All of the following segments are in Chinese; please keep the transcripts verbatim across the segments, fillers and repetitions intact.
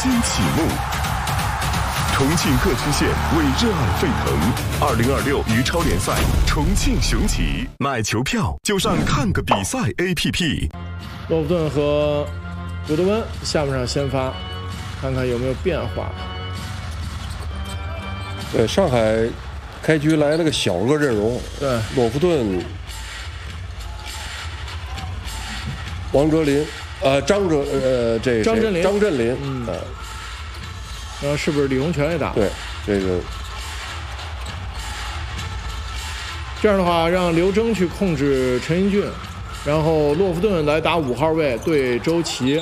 新启幕。重庆各支线为热爱沸腾。二零二六余超联赛，重庆雄起，买球票就上看个比赛 A P P。 洛夫顿和古德温下半场先发，看看有没有变化。 对，上海开局来了个小个阵容， 对， 洛夫顿、王哲林，呃，张哲，呃，这张镇麟， 张镇麟， 嗯， 呃、 然后是不是李洪权也打？ 对，这个这样的话，让刘铮去控制陈英俊，然后洛夫顿来打五号位对周琦，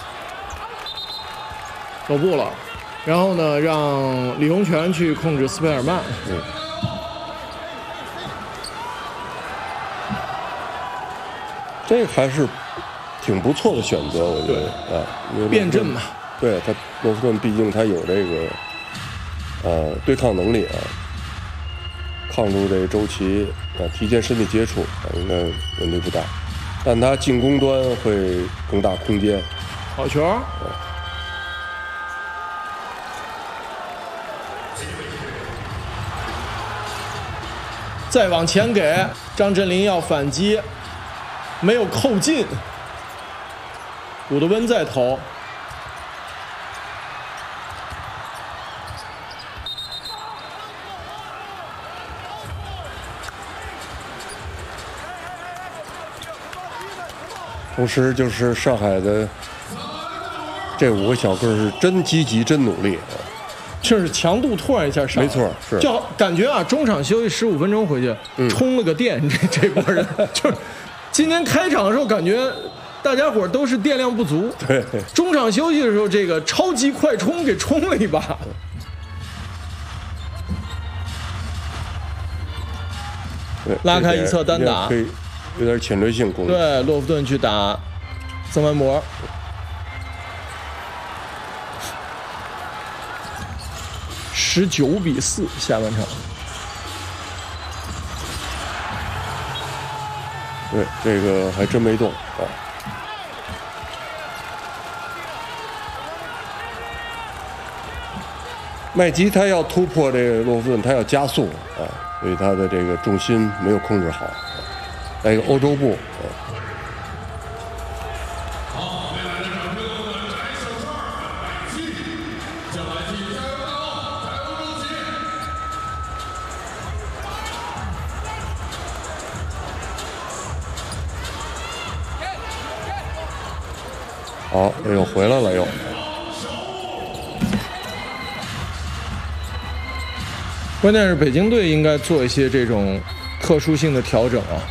走步了。然后呢，让李洪权去控制斯佩尔曼。 嗯，这还是挺不错的选择，我觉得啊， 辩证嘛。 对他，洛夫顿毕竟他有这个呃对抗能力啊，抗住这周琦啊，提前身体接触啊，应该问题不大，但他进攻端会更大空间。 好球！ 啊再往前给张镇麟要反击，没有扣进。古德温在投， 同时就是上海的这五个小个是真积极、真努力啊。 就是强度突然一下上， 没错，是就感觉啊，中场休息十五分钟回去，嗯、充了个电，这这波人就是今天开场的时候感觉大家伙都是电量不足， 对， 中场休息的时候这个超级快充给冲了一把， 对， 拉开一侧单打， 可以有点侵略性攻击。 对，洛夫顿去打曾文博。十九比四，下半场。 对，这个还真没动啊。麦吉他要突破这个洛夫顿，他要加速啊，所以他的这个重心没有控制好。来一个欧洲步啊。好，又回来了又。 关键是北京队应该做一些这种特殊性的调整啊。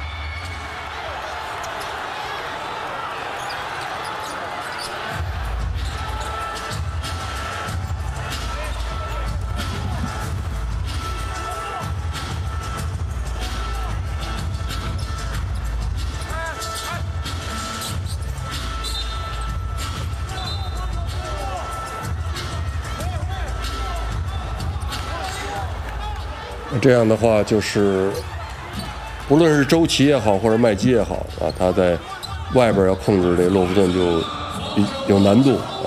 这样的话，就是不论是周琦也好，或者麦基也好啊，他在外边要控制这洛夫顿就有难度啊。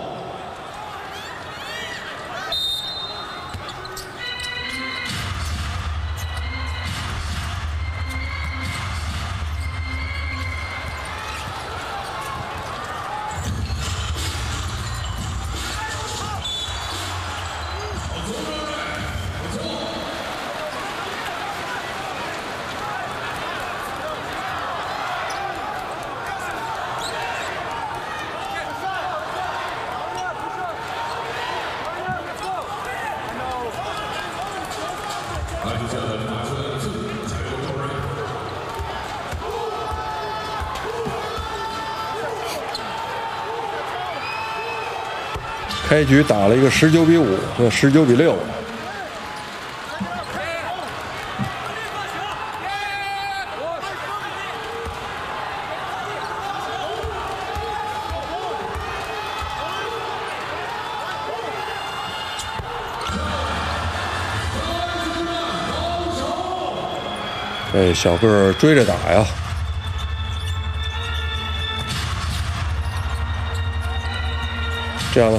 开局打了一个十九比五，十九比六。哎，小个儿追着打呀。